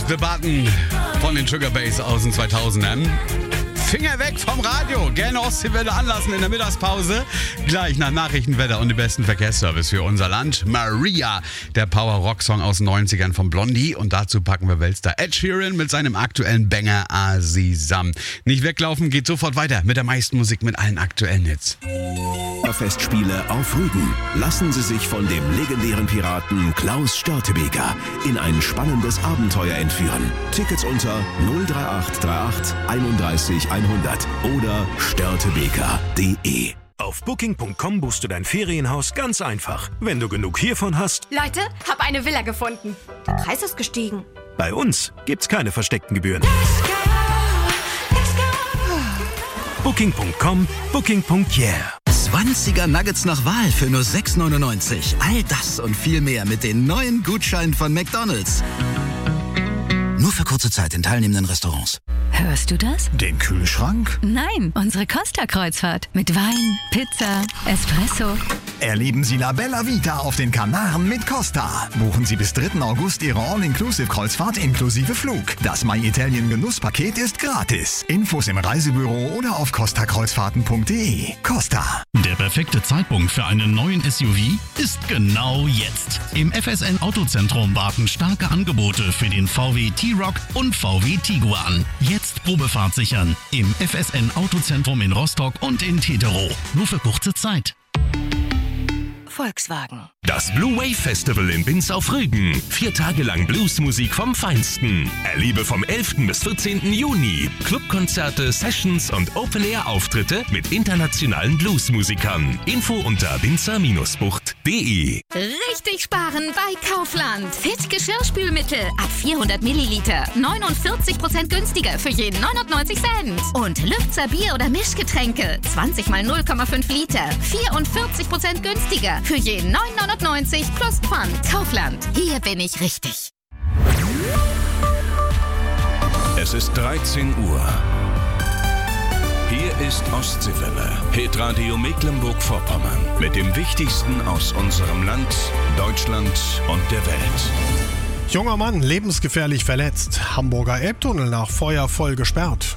the Button von den Sugar Bass aus den 2000ern. Finger weg vom Radio. Gerne Ostseewelle anlassen in der Mittagspause. Gleich nach Nachrichtenwetter und dem besten Verkehrsservice für unser Land. Maria, der Power-Rock-Song aus den 90ern von Blondie. Und dazu packen wir Weltstar Ed Sheeran mit seinem aktuellen Banger Azizam. Nicht weglaufen, geht sofort weiter mit der meisten Musik, mit allen aktuellen Hits. Festspiele auf Rügen. Lassen Sie sich von dem legendären Piraten Klaus Störtebeker in ein spannendes Abenteuer entführen. Tickets unter 03838 31 100 oder störtebeker.de. Auf Booking.com buchst du dein Ferienhaus ganz einfach. Wenn du genug hiervon hast... Leute, hab eine Villa gefunden. Der Preis ist gestiegen. Bei uns gibt's keine versteckten Gebühren. Booking.com, Booking.yeah. 20er Nuggets nach Wahl für nur 6,99. All das und viel mehr mit den neuen Gutscheinen von McDonald's. Nur für kurze Zeit in teilnehmenden Restaurants. Hörst du das? Den Kühlschrank? Nein, unsere Costa-Kreuzfahrt. Mit Wein, Pizza, Espresso. Erleben Sie La Bella Vita auf den Kanaren mit Costa. Buchen Sie bis 3. August Ihre All-Inclusive-Kreuzfahrt inklusive Flug. Das My Italien Genusspaket ist gratis. Infos im Reisebüro oder auf costakreuzfahrten.de. Costa. Der perfekte Zeitpunkt für einen neuen SUV ist genau jetzt. Im FSN Autozentrum warten starke Angebote für den VW T-Roc und VW Tiguan. Jetzt Probefahrt sichern. Im FSN Autozentrum in Rostock und in Teterow. Nur für kurze Zeit. Volkswagen. Das Blue Wave Festival in Binz auf Rügen. 4 Tage lang Bluesmusik vom Feinsten. Erlebe vom 11. bis 14. Juni Clubkonzerte, Sessions und Open-Air-Auftritte mit internationalen Bluesmusikern. Info unter binzer-bucht.de. Richtig sparen bei Kaufland. Fit Geschirrspülmittel ab 400 Milliliter. 49% günstiger für jeden 99 Cent. Und Lübzer Bier- oder Mischgetränke. 20 mal 0,5 Liter. 44% günstiger für jeden 9,99 plus Pfand. Kaufland. Hier bin ich richtig. Es ist 13 Uhr. Hier ist Ostseewelle, Hitradio Mecklenburg-Vorpommern. Mit dem Wichtigsten aus unserem Land, Deutschland und der Welt. Junger Mann lebensgefährlich verletzt. Hamburger Elbtunnel nach Feuer voll gesperrt.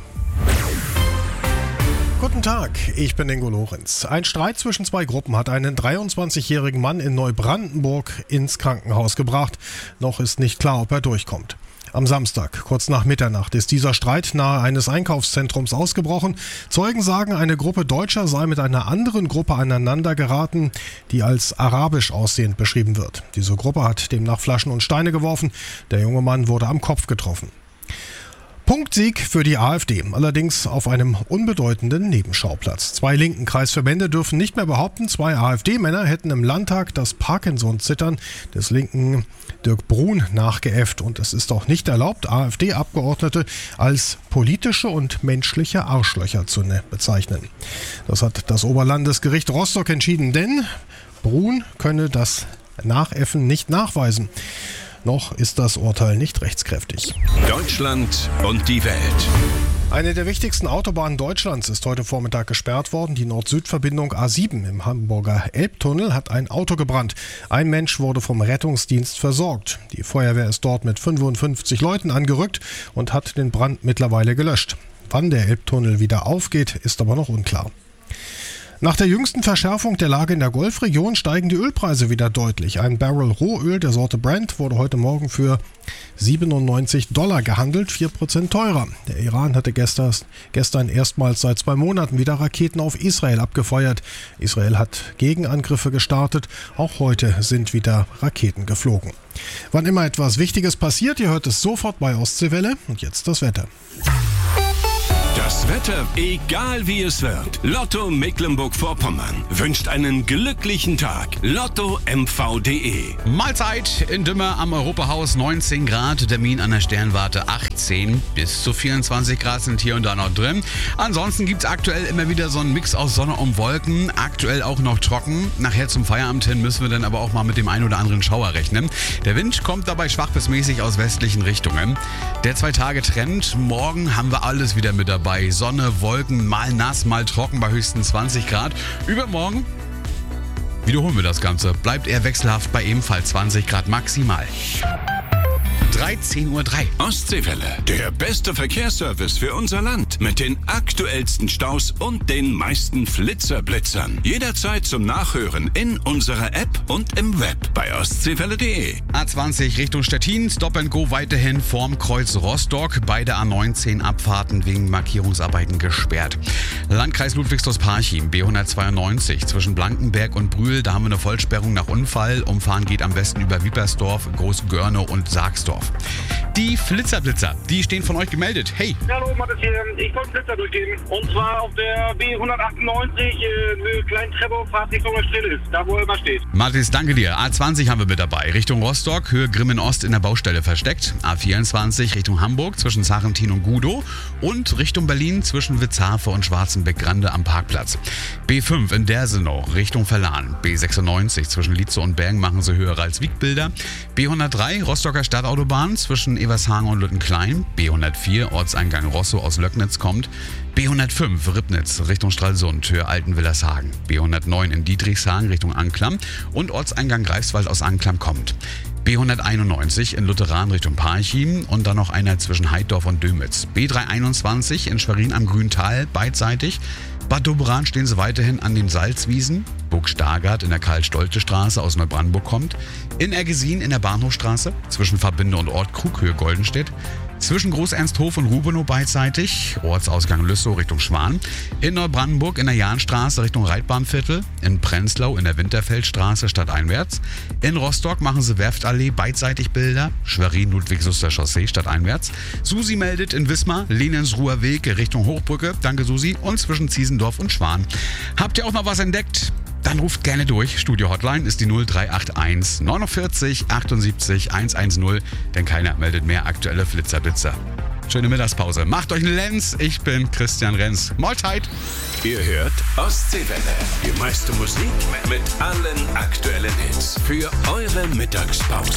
Guten Tag, ich bin Ingo Lorenz. Ein Streit zwischen 2 Gruppen hat einen 23-jährigen Mann in Neubrandenburg ins Krankenhaus gebracht. Noch ist nicht klar, ob er durchkommt. Am Samstag, kurz nach Mitternacht, ist dieser Streit nahe eines Einkaufszentrums ausgebrochen. Zeugen sagen, eine Gruppe Deutscher sei mit einer anderen Gruppe aneinander geraten, die als arabisch aussehend beschrieben wird. Diese Gruppe hat demnach Flaschen und Steine geworfen. Der junge Mann wurde am Kopf getroffen. Punktsieg für die AfD, allerdings auf einem unbedeutenden Nebenschauplatz. 2 linken Kreisverbände dürfen nicht mehr behaupten, 2 AfD-Männer hätten im Landtag das Parkinson-Zittern des linken Dirk Brun nachgeäfft. Und es ist auch nicht erlaubt, AfD-Abgeordnete als politische und menschliche Arschlöcher zu bezeichnen. Das hat das Oberlandesgericht Rostock entschieden, denn Brun könne das Nachäffen nicht nachweisen. Noch ist das Urteil nicht rechtskräftig. Deutschland und die Welt. Eine der wichtigsten Autobahnen Deutschlands ist heute Vormittag gesperrt worden. Die Nord-Süd-Verbindung A7 im Hamburger Elbtunnel hat ein Auto gebrannt. Ein Mensch wurde vom Rettungsdienst versorgt. Die Feuerwehr ist dort mit 55 Leuten angerückt und hat den Brand mittlerweile gelöscht. Wann der Elbtunnel wieder aufgeht, ist aber noch unklar. Nach der jüngsten Verschärfung der Lage in der Golfregion steigen die Ölpreise wieder deutlich. Ein Barrel Rohöl der Sorte Brent wurde heute Morgen für $97 gehandelt, 4% teurer. Der Iran hatte gestern erstmals seit 2 Monaten wieder Raketen auf Israel abgefeuert. Israel hat Gegenangriffe gestartet. Auch heute sind wieder Raketen geflogen. Wann immer etwas Wichtiges passiert, ihr hört es sofort bei Ostseewelle. Und jetzt das Wetter. Das Wetter, egal wie es wird. Lotto Mecklenburg-Vorpommern wünscht einen glücklichen Tag. LottoMV.de. Mahlzeit in Dümmer am Europahaus, 19 Grad. Termin an der Sternwarte 18 bis zu 24 Grad sind hier und da noch drin. Ansonsten gibt es aktuell immer wieder so einen Mix aus Sonne und Wolken. Aktuell auch noch trocken. Nachher zum Feierabend hin müssen wir dann aber auch mal mit dem einen oder anderen Schauer rechnen. Der Wind kommt dabei schwach bis mäßig aus westlichen Richtungen. Der 2-Tage-Trend. Morgen haben wir alles wieder mit dabei. Sonne, Wolken, mal nass, mal trocken bei höchstens 20 Grad. Übermorgen wiederholen wir das Ganze. Bleibt eher wechselhaft bei ebenfalls 20 Grad maximal. 13:03 Uhr. Ostseewelle, der beste Verkehrsservice für unser Land. Mit den aktuellsten Staus und den meisten Flitzerblitzern. Jederzeit zum Nachhören in unserer App und im Web bei ostseewelle.de. A20 Richtung Stettin, Stop and Go weiterhin vorm Kreuz Rostock. Beide A19 Abfahrten wegen Markierungsarbeiten gesperrt. Landkreis Ludwigsdorf-Parchim, B192 zwischen Blankenberg und Brühl. Da haben wir eine Vollsperrung nach Unfall. Umfahren geht am besten über Wiepersdorf, Großgörne und Sargsdorf. Die Flitzerblitzer, die stehen von euch gemeldet. Hey! Hallo, Matthias hier. Ich wollte einen Blitzer durchgeben. Und zwar auf der B198 Höhe Klein-Treppow, Fahrt Richtung Neustrelitz, da wo er immer steht. Mathis, danke dir. A20 haben wir mit dabei. Richtung Rostock, Höhe Grimmen-Ost in der Baustelle versteckt. A24 Richtung Hamburg zwischen Sarrentin und Gudow. Und Richtung Berlin zwischen Witzhafe und Schwarzenbeck-Grande am Parkplatz. B5 in Dersenow Richtung Verlan. B96 zwischen Lietze und Bergen machen sie höhere als Wiegbilder. B103 Rostocker Stadtautobahn zwischen Evershagen und Lüttenklein. B104 Ortseingang Rosso aus Löcknitz kommt. B105 Ribnitz Richtung Stralsund, Höhe Altenwillershagen. B109 in Dietrichshagen Richtung Anklam und Ortseingang Greifswald aus Anklam kommt. B191 in Lutheran Richtung Parchim und dann noch einer zwischen Heiddorf und Dömitz. B321 in Schwerin am Grüntal beidseitig. Bad Doberan stehen sie weiterhin an den Salzwiesen. Burg Stargard in der Karl-Stolte-Straße aus Neubrandenburg kommt. In Ergesin in der Bahnhofstraße zwischen Verbinde und Ort Krug, Höhe Goldenstedt. Zwischen Groß-Ernsthof und Rubenow beidseitig, Ortsausgang Lüssow Richtung Schwan. In Neubrandenburg in der Jahnstraße Richtung Reitbahnviertel. In Prenzlau in der Winterfeldstraße stadteinwärts. In Rostock machen sie Werftallee beidseitig Bilder. Schwerin-Ludwigsuster Chaussee stadteinwärts. Susi meldet in Wismar Leninsruher Weg Richtung Hochbrücke. Danke Susi. Und zwischen Ziesendorf und Schwan. Habt ihr auch noch was entdeckt? Dann ruft gerne durch. Studio Hotline ist die 0381 49 78 110, denn keiner meldet mehr aktuelle Flitzerblitzer. Schöne Mittagspause. Macht euch einen Lenz. Ich bin Christian Renz. Mahlzeit. Ihr hört Ostseewelle. Die meiste Musik mit allen aktuellen Hits für eure Mittagspause.